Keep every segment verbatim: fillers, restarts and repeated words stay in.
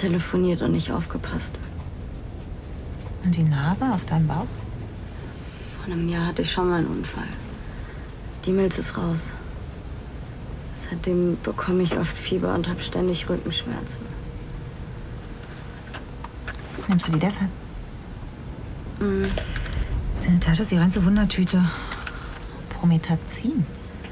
telefoniert und nicht aufgepasst. Und die Narbe auf deinem Bauch? Vor einem Jahr hatte ich schon mal einen Unfall. Die Milz ist raus. Seitdem bekomme ich oft Fieber und habe ständig Rückenschmerzen. Nimmst du die deshalb? Mhm. Deine Tasche ist die reinste Wundertüte. Promethazin.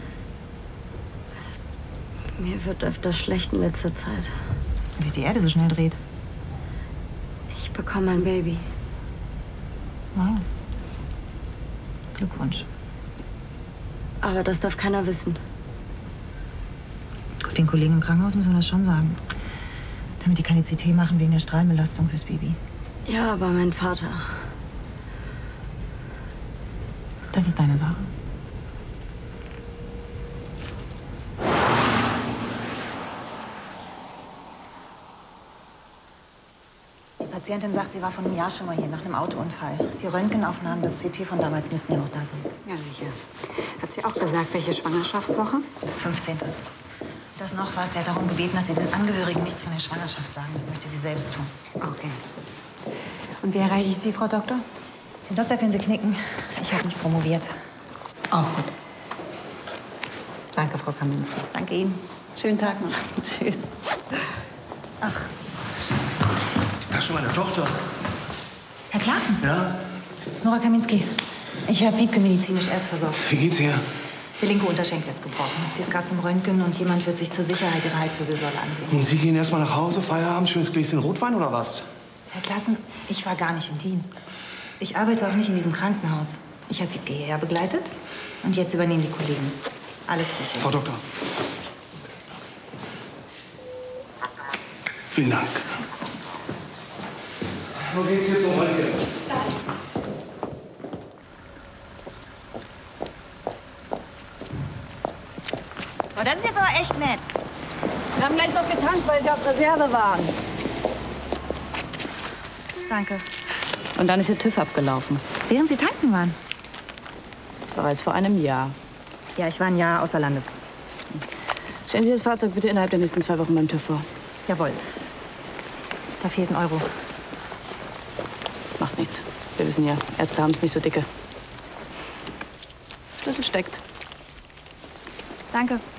Mir wird öfter schlecht in letzter Zeit. Wenn sich die Erde so schnell dreht. Ich bekomme ein Baby. Wow. Glückwunsch. Aber das darf keiner wissen. Gut, den Kollegen im Krankenhaus müssen wir das schon sagen. Damit die keine C T machen wegen der Strahlenbelastung fürs Baby. Ja, aber mein Vater. Das ist deine Sache. Die Patientin sagt, sie war vor einem Jahr schon mal hier, nach einem Autounfall. Die Röntgenaufnahmen, das C T von damals müssten ja noch da sein. Ja, sicher. Hat sie auch gesagt, welche Schwangerschaftswoche? fünfzehnte Das noch was. Sie hat darum gebeten, dass sie den Angehörigen nichts von der Schwangerschaft sagen. Das möchte sie selbst tun. Okay. Und wie erreiche ich Sie, Frau Doktor? Den Doktor können Sie knicken. Ich habe nicht promoviert. Auch gut. Danke, Frau Kaminski. Danke Ihnen. Schönen Tag noch. Tschüss. Ach, Das ist schon meine Tochter. Herr Klaassen? Ja? Nora Kaminski. Ich habe Wiebke medizinisch erst versorgt. Wie geht's ihr? Der linke Unterschenkel ist gebrochen. Sie ist gerade zum Röntgen und jemand wird sich zur Sicherheit ihre Halswirbelsäule ansehen. Und Sie gehen erst mal nach Hause, Feierabend, schönes Gläschen Rotwein oder was? Herr Klaassen, ich war gar nicht im Dienst. Ich arbeite auch nicht in diesem Krankenhaus. Ich habe Wiebke hierher begleitet und jetzt übernehmen die Kollegen. Alles Gute. Frau Doktor. Vielen Dank. Wo geht's jetzt um Röntgen? Oh, das ist jetzt aber echt nett. Wir haben gleich noch getankt, weil Sie auf Reserve waren. Danke. Und dann ist Ihr TÜV abgelaufen. Während Sie tanken waren? Bereits vor einem Jahr. Ja, ich war ein Jahr außer Landes. Stellen Sie das Fahrzeug bitte innerhalb der nächsten zwei Wochen beim TÜV vor. Jawohl. Da fehlt ein Euro. Macht nichts. Wir wissen ja, Ärzte haben es nicht so dicke. Schlüssel steckt. Danke.